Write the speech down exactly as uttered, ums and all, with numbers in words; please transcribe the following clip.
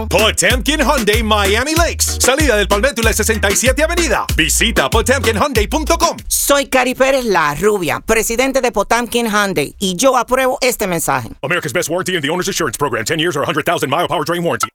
Potemkin Hyundai Miami Lakes. Salida del Palmetto y la sesenta y siete Avenida. Visita potemkin hyundai punto com. Soy Cari Pérez, la rubia, presidente de Potemkin Hyundai, y yo apruebo este mensaje. America's Best Warranty and the Owner's Assurance Program. ten years or one hundred thousand mile powertrain warranty.